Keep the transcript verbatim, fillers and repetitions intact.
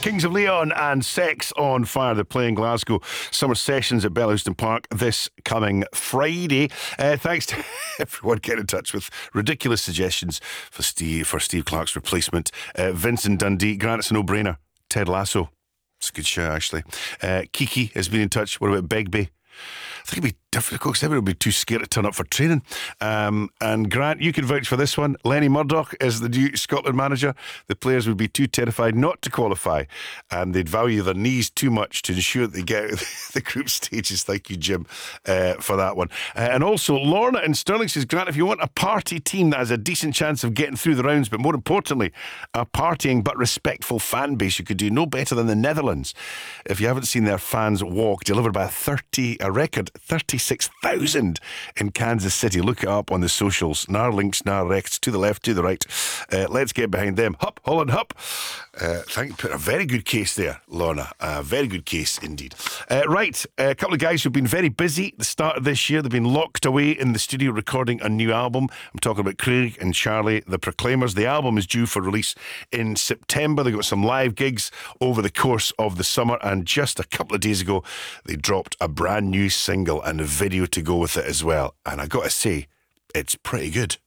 Kings of Leon and Sex on Fire. They're playing Glasgow Summer Sessions at Bellowston Park this coming Friday. Uh, thanks to everyone getting in touch with ridiculous suggestions for Steve for Steve Clarke's replacement. Uh, Vincent Dundee, Grant, it's a no-brainer. Ted Lasso. It's a good show, actually. Uh, Kiki has been in touch. What about Begbie? I think it'd be difficult because everyone would be too scared to turn up for training. Um, and Grant, you can vouch for this one. Lenny Murdoch is the new Scotland manager. The players would be too terrified not to qualify, and they'd value their knees too much to ensure that they get the group stages. Thank you, Jim, uh, for that one. Uh, and also, Lorna in Stirling says, Grant, if you want a party team that has a decent chance of getting through the rounds, but more importantly, a partying but respectful fan base, you could do no better than the Netherlands. If you haven't seen their fans walk, delivered by a thirty, a record thirty-six thousand in Kansas City. Look it up on the socials. Nar links, nar rechts, to the left, to the right. Uh, let's get behind them. Hup, Holland, hup. Uh, thank you. Put a very good case there, Lorna. A very good case indeed. Uh, right, a couple of guys who've been very busy at the start of this year. They've been locked away in the studio recording a new album. I'm talking about Craig and Charlie, the Proclaimers. The album is due for release in September. They've got some live gigs over the course of the summer, and just a couple of days ago they dropped a brand new single and a video to go with it as well. And I gotta say, it's pretty good.